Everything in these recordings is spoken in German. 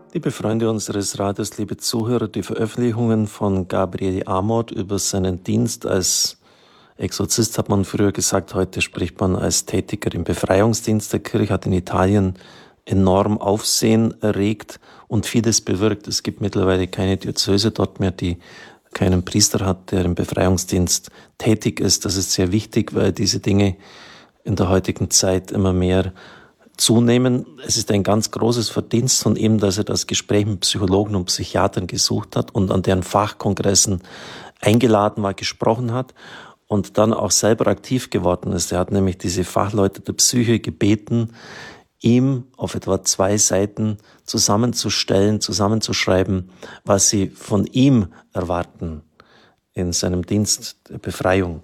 Liebe Freunde unseres Radios, liebe Zuhörer, die Veröffentlichungen von Gabriele Amorth über seinen Dienst als Exorzist, hat man früher gesagt, heute spricht man als Tätiger im Befreiungsdienst der Kirche, hat in Italien enorm Aufsehen erregt und vieles bewirkt. Es gibt mittlerweile keine Diözese dort mehr, die keinen Priester hat, der im Befreiungsdienst tätig ist. Das ist sehr wichtig, weil diese Dinge in der heutigen Zeit immer mehr zunehmen. Es ist ein ganz großes Verdienst von ihm, dass er das Gespräch mit Psychologen und Psychiatern gesucht hat und an deren Fachkongressen eingeladen war, gesprochen hat und dann auch selber aktiv geworden ist. Er hat nämlich diese Fachleute der Psyche gebeten, ihm auf etwa 2 Seiten zusammenzustellen, zusammenzuschreiben, was sie von ihm erwarten in seinem Dienst der Befreiung.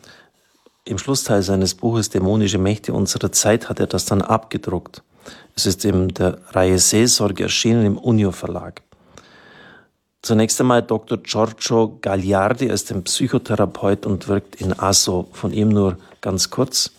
Im Schlussteil seines Buches Dämonische Mächte unserer Zeit hat er das dann abgedruckt. Es ist in der Reihe Seelsorge erschienen im Unio Verlag. Zunächst einmal Dr. Giorgio Gagliardi, er ist ein Psychotherapeut und wirkt in Asso. Von ihm nur ganz kurz.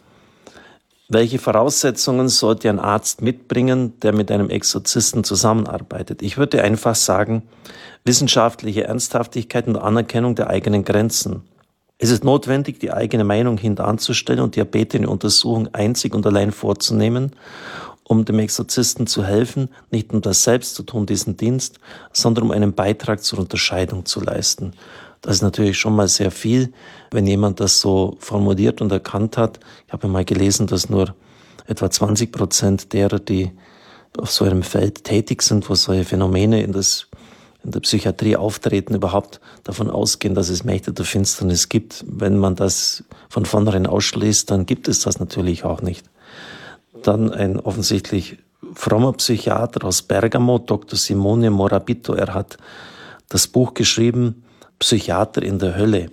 Welche Voraussetzungen sollte ein Arzt mitbringen, der mit einem Exorzisten zusammenarbeitet? Ich würde einfach sagen, wissenschaftliche Ernsthaftigkeit und Anerkennung der eigenen Grenzen. Es ist notwendig, die eigene Meinung hintanzustellen und die erbetene Untersuchung einzig und allein vorzunehmen, um dem Exorzisten zu helfen, nicht um das selbst zu tun, diesen Dienst, sondern um einen Beitrag zur Unterscheidung zu leisten. Das ist natürlich schon mal sehr viel, wenn jemand das so formuliert und erkannt hat. Ich habe mal gelesen, dass nur etwa 20% derer, die auf so einem Feld tätig sind, wo solche Phänomene in der Psychiatrie auftreten, überhaupt davon ausgehen, dass es Mächte der Finsternis gibt. Wenn man das von vornherein ausschließt, dann gibt es das natürlich auch nicht. Dann ein offensichtlich frommer Psychiater aus Bergamo, Dr. Simone Morabito, er hat das Buch geschrieben, Psychiater in der Hölle.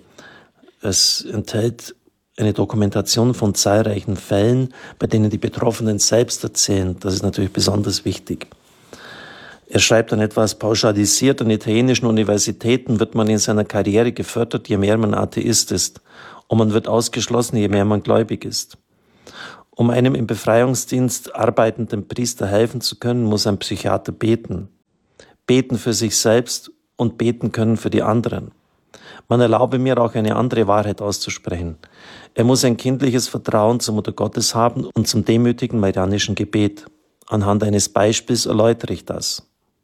Es enthält eine Dokumentation von zahlreichen Fällen, bei denen die Betroffenen selbst erzählen. Das ist natürlich besonders wichtig. Er schreibt dann etwas pauschalisiert, an italienischen Universitäten wird man in seiner Karriere gefördert, je mehr man Atheist ist. Und man wird ausgeschlossen, je mehr man gläubig ist. Um einem im Befreiungsdienst arbeitenden Priester helfen zu können, muss ein Psychiater beten. Beten für sich selbst und beten können für die anderen. Man erlaube mir auch eine andere Wahrheit auszusprechen. Er muss ein kindliches Vertrauen zur Mutter Gottes haben und zum demütigen marianischen Gebet. Anhand eines Beispiels erläutere ich das.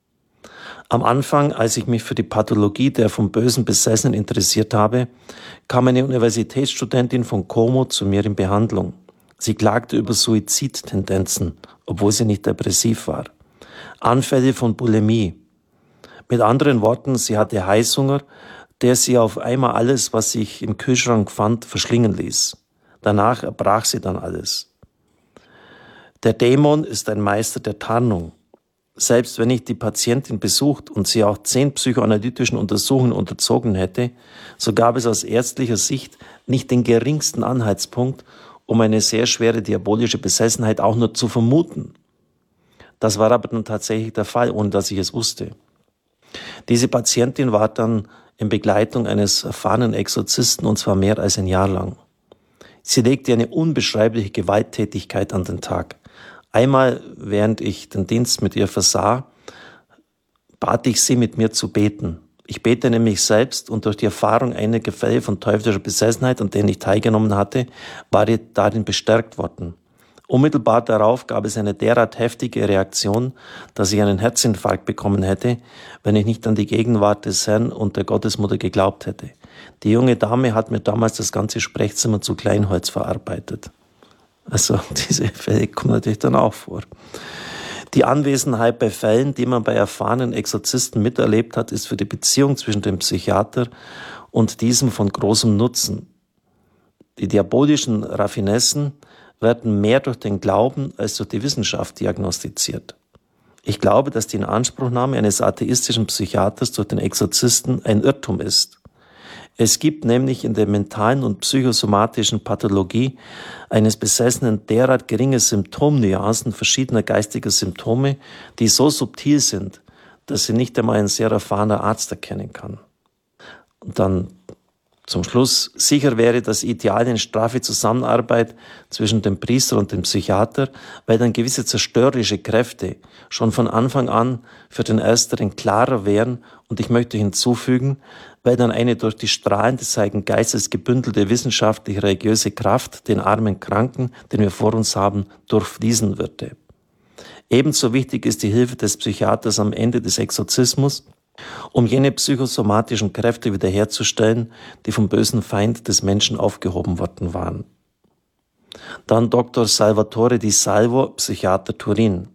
Am Anfang, als ich mich für die Pathologie der vom Bösen Besessenen interessiert habe, kam eine Universitätsstudentin von Como zu mir in Behandlung. Sie klagte über Suizidtendenzen, obwohl sie nicht depressiv war. Anfälle von Bulimie. Mit anderen Worten, sie hatte Heißhunger, der sie auf einmal alles, was sich im Kühlschrank fand, verschlingen ließ. Danach erbrach sie dann alles. Der Dämon ist ein Meister der Tarnung. Selbst wenn ich die Patientin besucht und sie auch 10 psychoanalytischen Untersuchungen unterzogen hätte, so gab es aus ärztlicher Sicht nicht den geringsten Anhaltspunkt, um eine sehr schwere diabolische Besessenheit auch nur zu vermuten. Das war aber dann tatsächlich der Fall, ohne dass ich es wusste. Diese Patientin war dann in Begleitung eines erfahrenen Exorzisten und zwar mehr als ein Jahr lang. Sie legte eine unbeschreibliche Gewalttätigkeit an den Tag. Einmal, während ich den Dienst mit ihr versah, bat ich sie, mit mir zu beten. Ich bete nämlich selbst und durch die Erfahrung einiger Fälle von teuflischer Besessenheit, an denen ich teilgenommen hatte, war ich darin bestärkt worden. Unmittelbar darauf gab es eine derart heftige Reaktion, dass ich einen Herzinfarkt bekommen hätte, wenn ich nicht an die Gegenwart des Herrn und der Gottesmutter geglaubt hätte. Die junge Dame hat mir damals das ganze Sprechzimmer zu Kleinholz verarbeitet. Also diese Fälle kommen natürlich dann auch vor. Die Anwesenheit bei Fällen, die man bei erfahrenen Exorzisten miterlebt hat, ist für die Beziehung zwischen dem Psychiater und diesem von großem Nutzen. Die diabolischen Raffinessen werden mehr durch den Glauben als durch die Wissenschaft diagnostiziert. Ich glaube, dass die Inanspruchnahme eines atheistischen Psychiaters durch den Exorzisten ein Irrtum ist. Es gibt nämlich in der mentalen und psychosomatischen Pathologie eines Besessenen derart geringe Symptomnuancen verschiedener geistiger Symptome, die so subtil sind, dass sie nicht einmal ein sehr erfahrener Arzt erkennen kann. Und dann Zum Schluss, sicher wäre das Ideal eine straffe Zusammenarbeit zwischen dem Priester und dem Psychiater, weil dann gewisse zerstörerische Kräfte schon von Anfang an für den Ersteren klarer wären und ich möchte hinzufügen, weil dann eine durch die Strahlen des Heiligen Geistes gebündelte wissenschaftliche religiöse Kraft den armen Kranken, den wir vor uns haben, durchfließen würde. Ebenso wichtig ist die Hilfe des Psychiaters am Ende des Exorzismus, um jene psychosomatischen Kräfte wiederherzustellen, die vom bösen Feind des Menschen aufgehoben worden waren. Dann Dr. Salvatore Di Salvo, Psychiater Turin.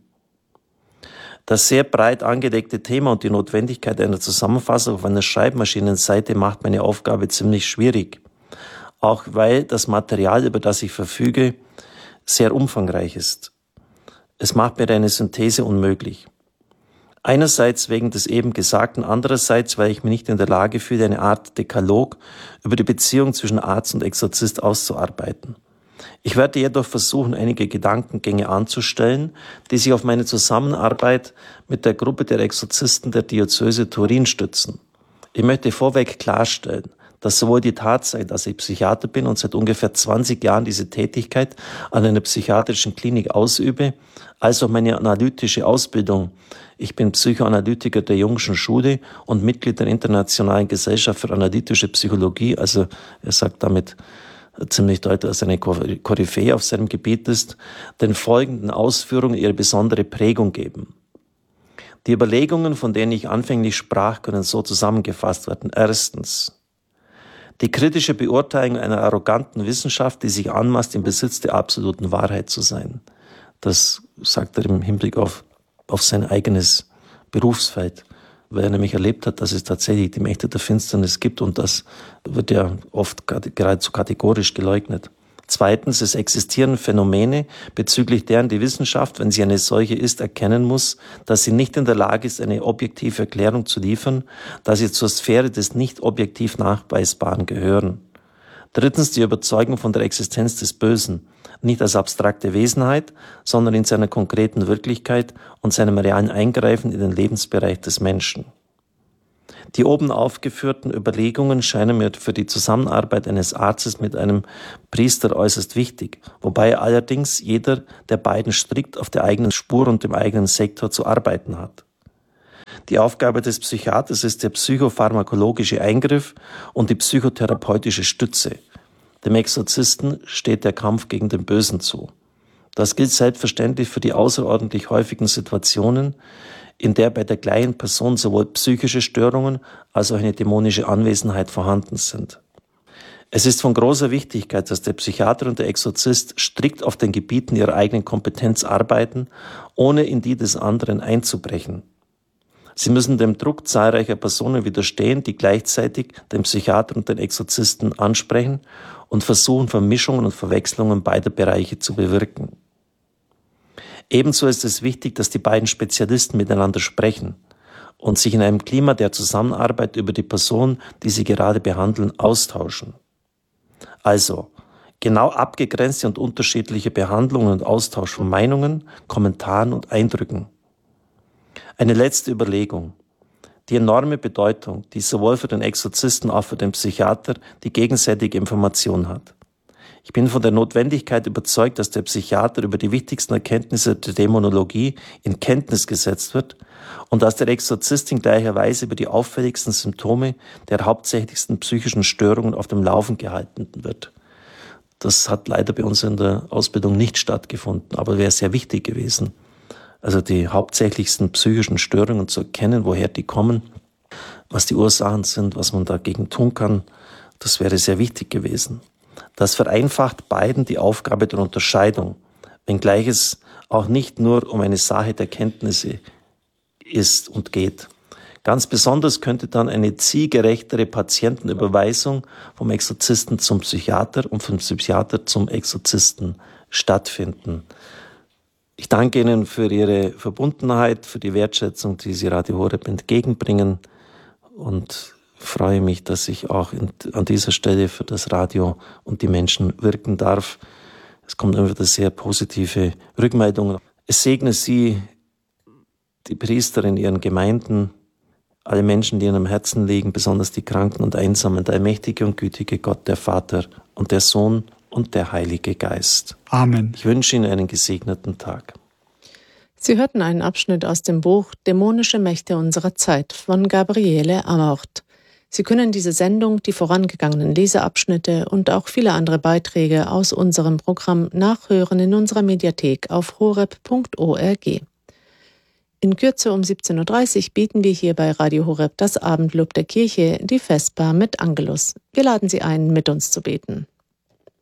Das sehr breit angelegte Thema und die Notwendigkeit einer Zusammenfassung auf einer Schreibmaschinenseite macht meine Aufgabe ziemlich schwierig, auch weil das Material, über das ich verfüge, sehr umfangreich ist. Es macht mir eine Synthese unmöglich. Einerseits wegen des eben Gesagten, andererseits, weil ich mich nicht in der Lage fühle, eine Art Dekalog über die Beziehung zwischen Arzt und Exorzist auszuarbeiten. Ich werde jedoch versuchen, einige Gedankengänge anzustellen, die sich auf meine Zusammenarbeit mit der Gruppe der Exorzisten der Diözese Turin stützen. Ich möchte vorweg klarstellen, dass sowohl die Tatsache, dass ich Psychiater bin und seit ungefähr 20 Jahren diese Tätigkeit an einer psychiatrischen Klinik ausübe, als auch meine analytische Ausbildung. Ich bin Psychoanalytiker der Jungschen Schule und Mitglied der Internationalen Gesellschaft für analytische Psychologie, also er sagt damit ziemlich deutlich, dass er eine Koryphäe auf seinem Gebiet ist, den folgenden Ausführungen ihre besondere Prägung geben. Die Überlegungen, von denen ich anfänglich sprach, können so zusammengefasst werden. Erstens, die kritische Beurteilung einer arroganten Wissenschaft, die sich anmaßt, im Besitz der absoluten Wahrheit zu sein. Das sagt er im Hinblick auf sein eigenes Berufsfeld, weil er nämlich erlebt hat, dass es tatsächlich die Mächte der Finsternis gibt und das wird ja oft geradezu kategorisch geleugnet. Zweitens, es existieren Phänomene, bezüglich deren die Wissenschaft, wenn sie eine solche ist, erkennen muss, dass sie nicht in der Lage ist, eine objektive Erklärung zu liefern, da sie zur Sphäre des nicht objektiv Nachweisbaren gehören. Drittens, die Überzeugung von der Existenz des Bösen, nicht als abstrakte Wesenheit, sondern in seiner konkreten Wirklichkeit und seinem realen Eingreifen in den Lebensbereich des Menschen. Die oben aufgeführten Überlegungen scheinen mir für die Zusammenarbeit eines Arztes mit einem Priester äußerst wichtig, wobei allerdings jeder der beiden strikt auf der eigenen Spur und dem eigenen Sektor zu arbeiten hat. Die Aufgabe des Psychiaters ist der psychopharmakologische Eingriff und die psychotherapeutische Stütze. Dem Exorzisten steht der Kampf gegen den Bösen zu. Das gilt selbstverständlich für die außerordentlich häufigen Situationen, in der bei der gleichen Person sowohl psychische Störungen als auch eine dämonische Anwesenheit vorhanden sind. Es ist von großer Wichtigkeit, dass der Psychiater und der Exorzist strikt auf den Gebieten ihrer eigenen Kompetenz arbeiten, ohne in die des anderen einzubrechen. Sie müssen dem Druck zahlreicher Personen widerstehen, die gleichzeitig den Psychiater und den Exorzisten ansprechen und versuchen, Vermischungen und Verwechslungen beider Bereiche zu bewirken. Ebenso ist es wichtig, dass die beiden Spezialisten miteinander sprechen und sich in einem Klima der Zusammenarbeit über die Person, die sie gerade behandeln, austauschen. Also, genau abgegrenzte und unterschiedliche Behandlungen und Austausch von Meinungen, Kommentaren und Eindrücken. Eine letzte Überlegung. Die enorme Bedeutung, die sowohl für den Exorzisten als auch für den Psychiater die gegenseitige Information hat. Ich bin von der Notwendigkeit überzeugt, dass der Psychiater über die wichtigsten Erkenntnisse der Dämonologie in Kenntnis gesetzt wird und dass der Exorzist in gleicher Weise über die auffälligsten Symptome der hauptsächlichsten psychischen Störungen auf dem Laufen gehalten wird. Das hat leider bei uns in der Ausbildung nicht stattgefunden, aber wäre sehr wichtig gewesen. Also die hauptsächlichsten psychischen Störungen zu erkennen, woher die kommen, was die Ursachen sind, was man dagegen tun kann, das wäre sehr wichtig gewesen. Das vereinfacht beiden die Aufgabe der Unterscheidung, wenngleich es auch nicht nur um eine Sache der Kenntnisse ist und geht. Ganz besonders könnte dann eine zielgerechtere Patientenüberweisung vom Exorzisten zum Psychiater und vom Psychiater zum Exorzisten stattfinden. Ich danke Ihnen für Ihre Verbundenheit, für die Wertschätzung, die Sie Radio Horeb entgegenbringen und freue mich, dass ich auch an dieser Stelle für das Radio und die Menschen wirken darf. Es kommt immer wieder sehr positive Rückmeldungen. Es segne Sie, die Priester in Ihren Gemeinden, alle Menschen, die in am Herzen liegen, besonders die Kranken und Einsamen, der allmächtige und gütige Gott, der Vater und der Sohn und der Heilige Geist. Amen. Ich wünsche Ihnen einen gesegneten Tag. Sie hörten einen Abschnitt aus dem Buch Dämonische Mächte unserer Zeit von Gabriele Amort. Sie können diese Sendung, die vorangegangenen Leseabschnitte und auch viele andere Beiträge aus unserem Programm nachhören in unserer Mediathek auf horeb.org. In Kürze um 17.30 Uhr bieten wir hier bei Radio Horeb das Abendlob der Kirche, die Vesper mit Angelus. Wir laden Sie ein, mit uns zu beten.